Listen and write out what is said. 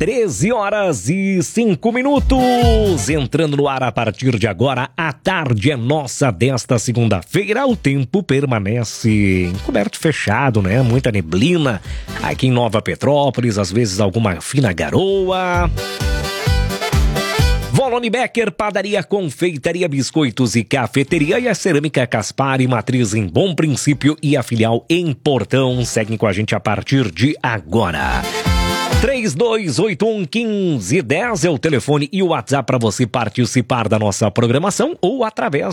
13h05. Entrando no ar a partir de agora, a tarde é nossa desta segunda-feira. O tempo permanece encoberto, fechado, né? Muita neblina aqui em Nova Petrópolis, às vezes alguma fina garoa. Volone Becker, padaria, confeitaria, biscoitos e cafeteria, e a Cerâmica Caspari, matriz em Bom Princípio e a filial em Portão. Seguem com a gente a partir de agora. 3281-1510 é o telefone e o WhatsApp para você participar da nossa programação ou através